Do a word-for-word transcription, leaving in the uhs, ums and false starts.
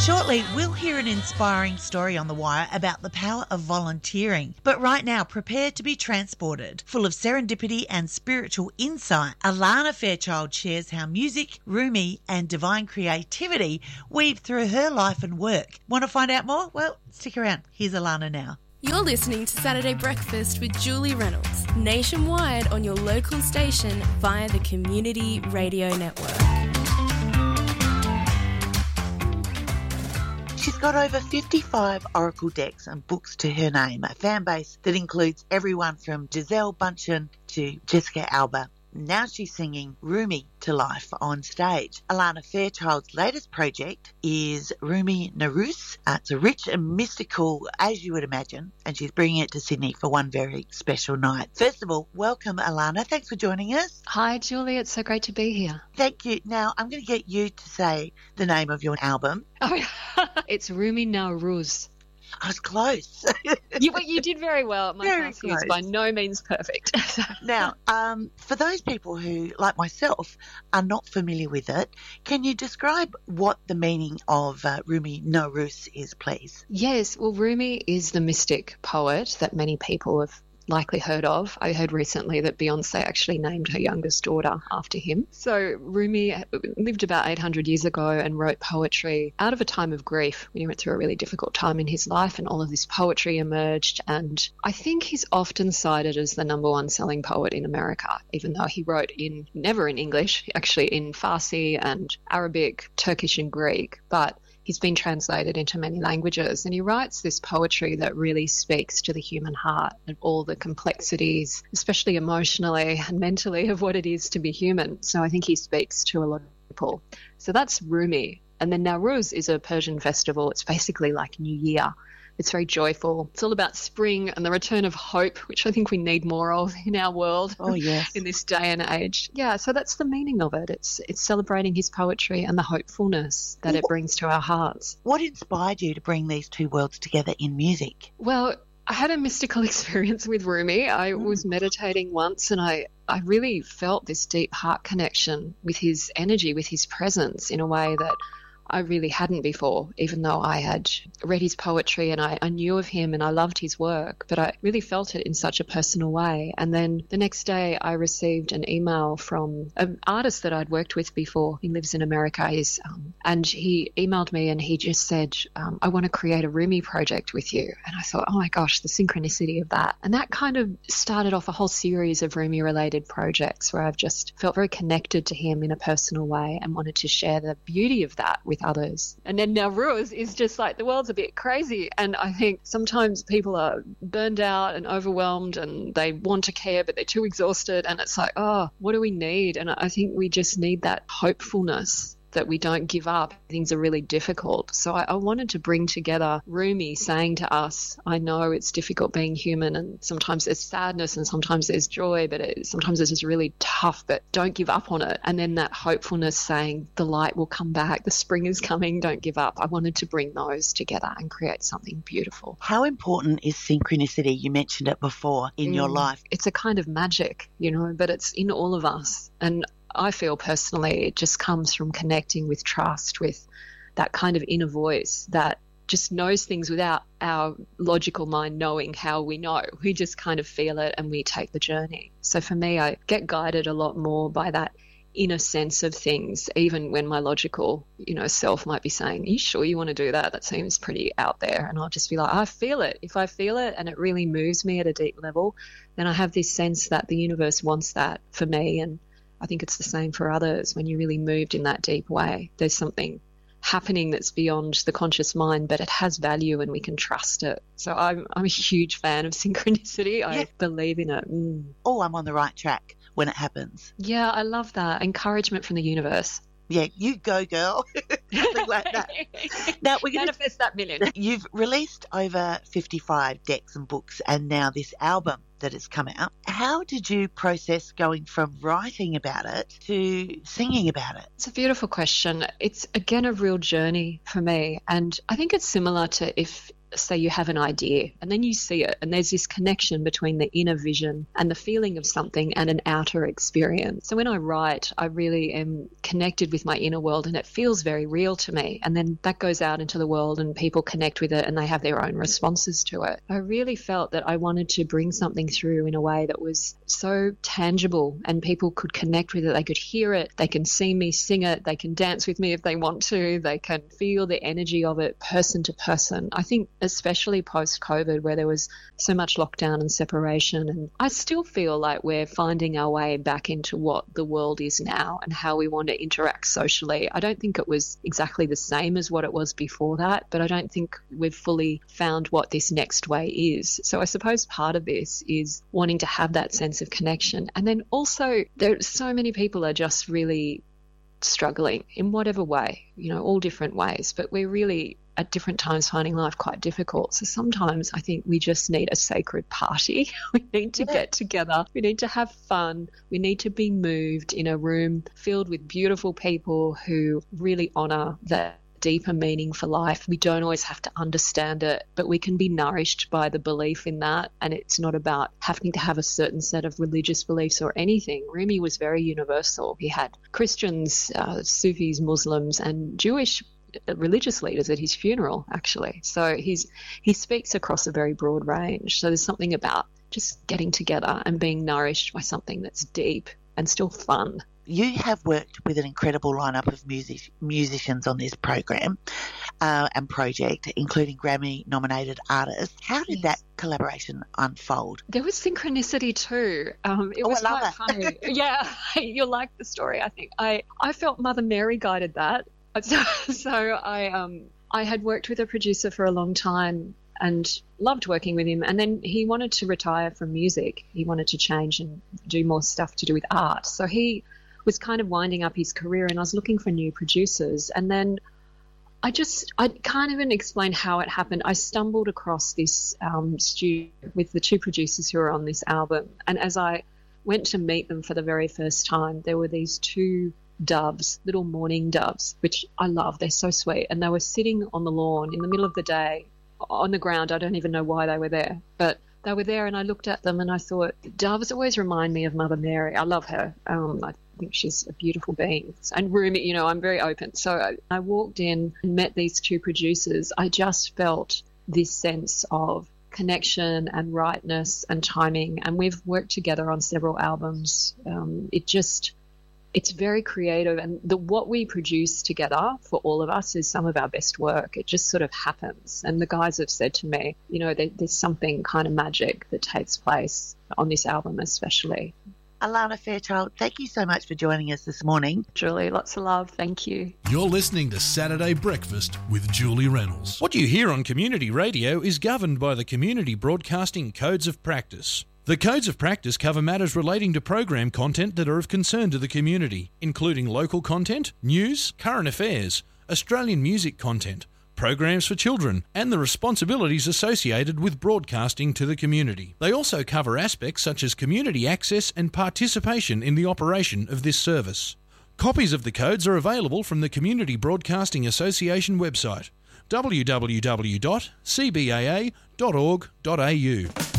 Shortly, we'll hear an inspiring story on The Wire about the power of volunteering. But right now, prepare to be transported. Full of serendipity and spiritual insight, Alana Fairchild shares how music, Rumi and divine creativity weave through her life and work. Want to find out more? Well, stick around. Here's Alana now. You're listening to Saturday Breakfast with Julie Reynolds, nationwide on your local station via the Community Radio Network. She's got over fifty-five Oracle decks and books to her name, a fan base that includes everyone from Giselle Bundchen to Jessica Alba. Now she's singing Rumi to life on stage. Alana Fairchild's latest project is Rumi Nowruz. Uh, it's a rich and mystical, as you would imagine, and she's bringing it to Sydney for one very special night. First of all, welcome, Alana. Thanks for joining us. Hi, Julie. It's so great to be here. Thank you. Now, I'm going to get you to say the name of your album. Oh, it's Rumi Nowruz. I was close. you, you did very well. My very passing close. is by no means perfect. Now, um, for those people who, like myself, are not familiar with it, can you describe what the meaning of uh, Rumi Nowruz is, please? Yes, well, Rumi is the mystic poet that many people have likely heard of. I heard recently that Beyonce actually named her youngest daughter after him. So Rumi lived about eight hundred years ago and wrote poetry out of a time of grief when he went through a really difficult time in his life, and all of this poetry emerged. And I think he's often cited as the number one selling poet in America, even though he wrote in never in English, actually in Farsi and Arabic, Turkish and Greek. But he's been translated into many languages, and he writes this poetry that really speaks to the human heart and all the complexities, especially emotionally and mentally, of what it is to be human. So I think he speaks to a lot of people. So that's Rumi. And then Nowruz is a Persian festival. It's basically like New Year. It's very joyful. It's all about spring and the return of hope, which I think we need more of in our world. Oh, yes. In this day and age. Yeah, so that's the meaning of it. It's it's celebrating his poetry and the hopefulness that it brings to our hearts. What inspired you to bring these two worlds together in music? Well, I had a mystical experience with Rumi. I mm. was meditating once, and I, I really felt this deep heart connection with his energy, with his presence, in a way that I really hadn't before, even though I had read his poetry and I, I knew of him and I loved his work, but I really felt it in such a personal way. And then the next day I received an email from an artist that I'd worked with before. He lives in America, he's, um, and he emailed me and he just said, um, I want to create a Rumi project with you. And I thought, oh my gosh, the synchronicity of that. And that kind of started off a whole series of Rumi-related projects where I've just felt very connected to him in a personal way and wanted to share the beauty of that with others. And then Nowruz is just like, the world's a bit crazy, and I think sometimes people are burned out and overwhelmed and they want to care but they're too exhausted, and it's like, oh, what do we need? And I think we just need that hopefulness, that we don't give up. Things are really difficult. So I, I wanted to bring together Rumi saying to us, I know it's difficult being human, and sometimes there's sadness and sometimes there's joy, but it, sometimes it's just really tough, but don't give up on it. And then that hopefulness saying the light will come back, the spring is coming, don't give up. I wanted to bring those together and create something beautiful. How important is synchronicity? You mentioned it before in mm. your life. It's a kind of magic, you know, but it's in all of us. And I feel personally it just comes from connecting with trust, with that kind of inner voice that just knows things without our logical mind knowing how we know. We just kind of feel it and we take the journey. So for me, I get guided a lot more by that inner sense of things, even when my logical, you know, self might be saying, are you sure you want to do that? That seems pretty out there. And I'll just be like, I feel it. If I feel it and it really moves me at a deep level, then I have this sense that the universe wants that for me. And I think it's the same for others. When you're really moved in that deep way, there's something happening that's beyond the conscious mind, but it has value and we can trust it. So I'm I'm a huge fan of synchronicity. Yeah. I believe in it. Mm. Oh, I'm on the right track when it happens. Yeah, I love that. Encouragement from the universe. Yeah, you go, girl. Something like that. Now we're going to manifest that million. You've released over fifty-five decks and books, and now this album that has come out. How did you process going from writing about it to singing about it? It's a beautiful question. It's again a real journey for me, and I think it's similar to if say you have an idea and then you see it, and there's this connection between the inner vision and the feeling of something and an outer experience. So when I write, I really am connected with my inner world and it feels very real to me. And then that goes out into the world and people connect with it and they have their own responses to it. I really felt that I wanted to bring something through in a way that was so tangible and people could connect with it. They could hear it. They can see me sing it. They can dance with me if they want to. They can feel the energy of it person to person. I think especially post-COVID, where there was so much lockdown and separation, and I still feel like we're finding our way back into what the world is now and how we want to interact socially. I don't think it was exactly the same as what it was before that, but I don't think we've fully found what this next way is. So I suppose part of this is wanting to have that sense of connection. And then also, there so many people are just really struggling in whatever way, you know, all different ways, but we're really at different times finding life quite difficult. So sometimes I think we just need a sacred party. We need to get together. We need to have fun. We need to be moved in a room filled with beautiful people who really honour that deeper meaning for life. We don't always have to understand it, but we can be nourished by the belief in that. And it's not about having to have a certain set of religious beliefs or anything. Rumi was very universal. He had Christians, uh, Sufis, Muslims, and Jewish religious leaders at his funeral, actually. So he's he speaks across a very broad range. So there's something about just getting together and being nourished by something that's deep and still fun. You have worked with an incredible lineup of music, musicians on this program uh, and project, including Grammy-nominated artists. How did yes. that collaboration unfold? There was synchronicity too. Um, it oh, was I love quite that. funny. Yeah, you'll like the story, I think. I, I felt Mother Mary guided that. So, so I um I had worked with a producer for a long time and loved working with him. And then he wanted to retire from music. He wanted to change and do more stuff to do with art. So he was kind of winding up his career, and I was looking for new producers. And then I just, I can't even explain how it happened. I stumbled across this um, studio with the two producers who are on this album. And as I went to meet them for the very first time, there were these two doves, little morning doves, which I love. They're so sweet. And they were sitting on the lawn in the middle of the day on the ground. I don't even know why they were there, but they were there, and I looked at them and I thought, doves always remind me of Mother Mary. I love her. Um, I think she's a beautiful being. And Rumi, you know, I'm very open. So I, I walked in and met these two producers. I just felt this sense of connection and rightness and timing. And we've worked together on several albums. Um, it just... It's very creative, and the what we produce together for all of us is some of our best work. It just sort of happens. And the guys have said to me, you know, there, there's something kind of magic that takes place on this album especially. Alana Fairchild, thank you so much for joining us this morning. Julie, lots of love. Thank you. You're listening to Saturday Breakfast with Julie Reynolds. What you hear on community radio is governed by the Community Broadcasting Codes of Practice. The Codes of Practice cover matters relating to program content that are of concern to the community, including local content, news, current affairs, Australian music content, programs for children, and the responsibilities associated with broadcasting to the community. They also cover aspects such as community access and participation in the operation of this service. Copies of the codes are available from the Community Broadcasting Association website, w w w dot c b a a dot org dot a u.